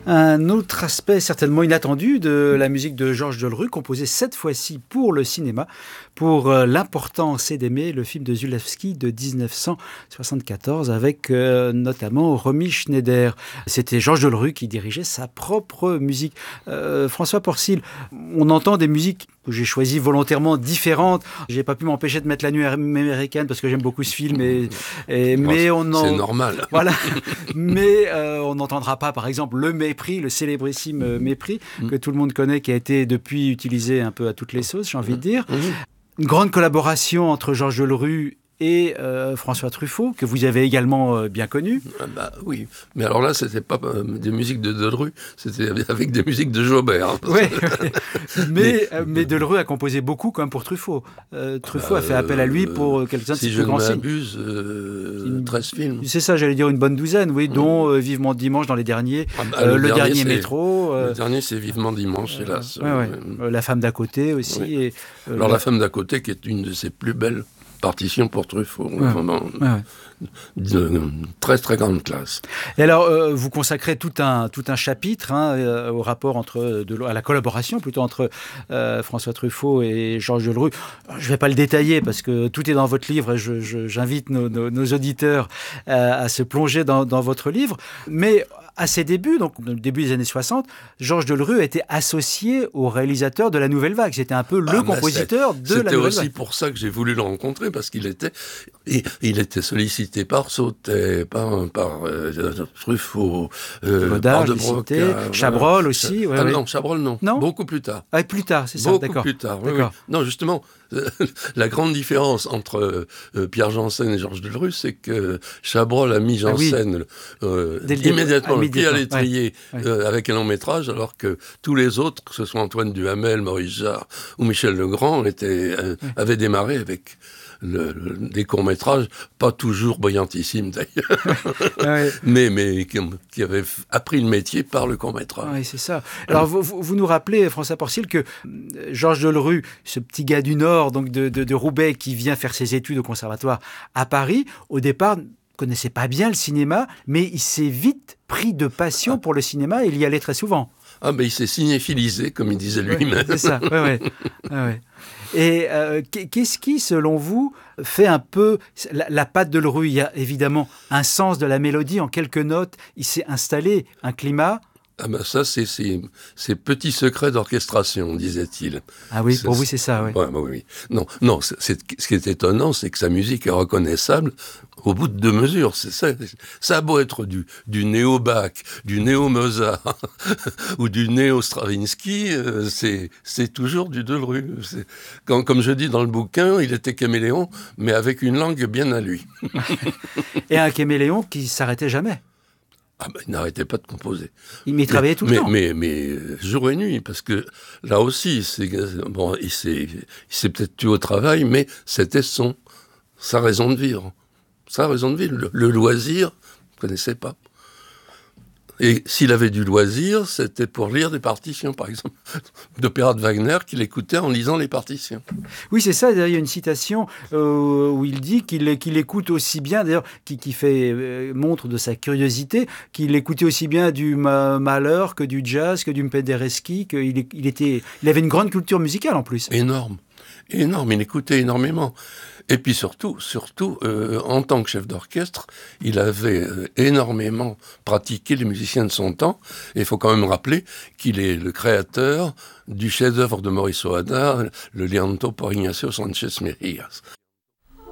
Un autre aspect certainement inattendu de la musique de Georges Delerue, composée cette fois-ci pour le cinéma, pour L'important c'est d'aimer, le film de Zulawski de 1974, avec notamment Romy Schneider. C'était Georges Delerue qui dirigeait sa propre musique. François Porcil, on entend des musiques que j'ai choisies volontairement différentes. J'ai pas pu m'empêcher de mettre La Nuit américaine parce que j'aime beaucoup ce film. C'est normal. Voilà. Mais on n'entendra pas, par exemple, le mépris, le célébrissime mépris que tout le monde connaît, qui a été depuis utilisé un peu à toutes les sauces, j'ai envie de dire. Une grande collaboration entre Georges Delerue et François Truffaut, que vous avez également bien connu. Oui, mais alors là, c'était pas des musiques de Delerue, c'était avec des musiques de Jobert. Oui, mais Delerue a composé beaucoup comme pour Truffaut. Truffaut a fait appel à lui pour quelques-uns de ses plus grands signes. Si je ne m'abuse, 13 films. C'est ça, j'allais dire une bonne douzaine, oui, dont Vivement Dimanche dans les derniers, le dernier Métro. Le dernier, c'est Vivement Dimanche, hélas. La femme d'à côté aussi. Oui. Et, alors La femme d'à côté, qui est une de ses plus belles partition pour Truffaut, vraiment de très très grande classe. Et alors, vous consacrez tout un chapitre au rapport à la collaboration plutôt entre François Truffaut et Georges Delerue. Je ne vais pas le détailler parce que tout est dans votre livre et j'invite nos auditeurs à se plonger dans votre livre. Mais à ses débuts, donc au début des années 60, Georges Delerue était associé au réalisateur de La Nouvelle Vague. C'était un peu le compositeur de La Nouvelle Vague. C'était aussi pour ça que j'ai voulu le rencontrer, parce qu'il était sollicité par Sautet, par Truffaut, Godard, Chabrol aussi. Non, Chabrol non. Beaucoup plus tard. Ah, plus tard, c'est ça, beaucoup d'accord. Plus tard, oui. Non, justement, la grande différence entre Pierre Janssen et Georges Delerue, c'est que Chabrol a mis Janssen immédiatement le pied à l'étrier avec un long métrage, alors que tous les autres, que ce soit Antoine Duhamel, Maurice Jarre ou Michel Legrand, avaient démarré avec des courts-métrages, pas toujours brillantissimes d'ailleurs, mais qui avaient appris le métier par le court-métrage. Oui, c'est ça. Alors, vous nous rappelez, François Porcil, que Georges Delerue, ce petit gars du Nord, donc de Roubaix, qui vient faire ses études au conservatoire à Paris, au départ, ne connaissait pas bien le cinéma, mais il s'est vite pris de passion pour le cinéma et il y allait très souvent. Il s'est cinéphilisé, comme il disait lui-même. C'est ça, oui. Et qu'est-ce qui, selon vous, fait un peu la patte de Delerue? Il y a évidemment un sens de la mélodie en quelques notes. Il s'est installé un climat. Ça, c'est ces petits secrets d'orchestration, disait-il. Ah oui, pour vous, c'est ça, oui. Oui. Non, ce qui est étonnant, c'est que sa musique est reconnaissable au bout de 2 mesures. C'est ça. Ça a beau être du néo-Bach, du néo-Mozart ou du néo-Stravinsky, c'est toujours du Delerue. Comme je dis dans le bouquin, il était caméléon, mais avec une langue bien à lui. Et un caméléon qui s'arrêtait jamais. Il n'arrêtait pas de composer. Il travaillait tout le temps. Mais jour et nuit, parce que là aussi, il s'est peut-être tué au travail, mais c'était sa raison de vivre. Sa raison de vivre. Le loisir, je ne connaissais pas. Et s'il avait du loisir, c'était pour lire des partitions, par exemple, d'opéra de Wagner, qu'il écoutait en lisant les partitions. Oui, c'est ça. D'ailleurs, il y a une citation où il dit qu'il écoute aussi bien, d'ailleurs, qui fait montre de sa curiosité, qu'il écoutait aussi bien du Mahler que du jazz, que du Penderecki, qu'il avait une grande culture musicale en plus. Énorme, il écoutait énormément. Et puis surtout, en tant que chef d'orchestre, il avait énormément pratiqué les musiciens de son temps. Et il faut quand même rappeler qu'il est le créateur du chef-d'œuvre de Maurice Ohana, le Lianto por Ignacio Sánchez Mejías.